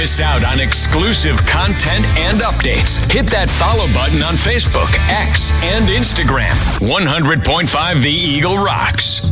miss out on exclusive content and updates, hit that follow button on Facebook, X, and Instagram. 100.5 The Eagle rocks.